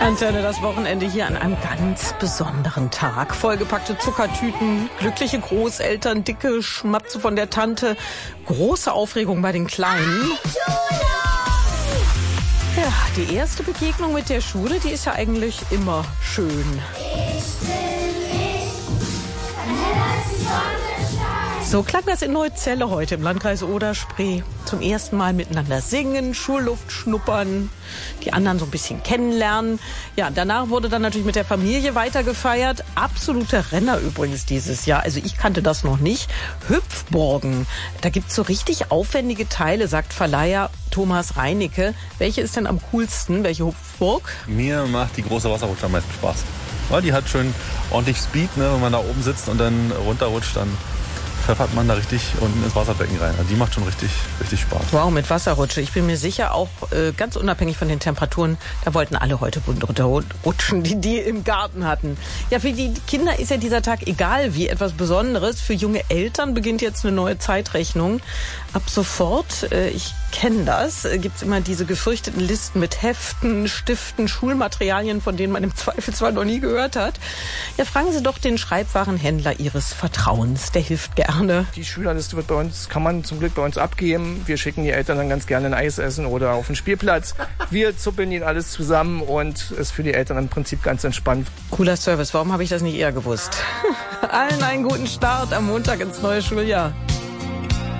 Antenne, das Wochenende hier an einem ganz besonderen Tag. Vollgepackte Zuckertüten, glückliche Großeltern, dicke Schmatze von der Tante, große Aufregung bei den Kleinen. Ja, die erste Begegnung mit der Schule, die ist ja eigentlich immer schön. So klang das in Neuzelle heute im Landkreis Oder-Spree. Zum ersten Mal miteinander singen, Schulluft schnuppern, die anderen so ein bisschen kennenlernen. Ja, danach wurde dann natürlich mit der Familie weitergefeiert. Absoluter Renner übrigens dieses Jahr. Also ich kannte das noch nicht. Hüpfburgen. Da gibt's so richtig aufwendige Teile, sagt Verleiher Thomas Reinicke. Welche ist denn am coolsten? Welche Hüpfburg? Mir macht die große Wasserrutsche am meisten Spaß. Weil die hat schön ordentlich Speed, ne? Wenn man da oben sitzt und dann runterrutscht, dann pfeffert man da richtig unten ins Wasserbecken rein. Die macht schon richtig Spaß. Wow, mit Wasserrutsche. Ich bin mir sicher, auch ganz unabhängig von den Temperaturen, da wollten alle heute runterrutschen, die im Garten hatten. Ja, für die Kinder ist ja dieser Tag egal wie etwas Besonderes. Für junge Eltern beginnt jetzt eine neue Zeitrechnung. Ab sofort, ich kenne das, gibt's immer diese gefürchteten Listen mit Heften, Stiften, Schulmaterialien, von denen man im Zweifelsfall noch nie gehört hat. Ja, fragen Sie doch den Schreibwarenhändler Ihres Vertrauens. Der hilft gerne. Die Schülerliste kann man zum Glück bei uns abgeben. Wir schicken die Eltern dann ganz gerne ein Eis essen oder auf den Spielplatz. Wir zuppeln ihnen alles zusammen und ist für die Eltern im Prinzip ganz entspannt. Cooler Service. Warum habe ich das nicht eher gewusst? Allen einen guten Start am Montag ins neue Schuljahr.